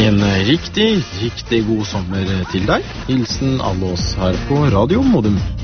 En riktig god sommer til deg. Hilsen alle oss her på Radio Modum.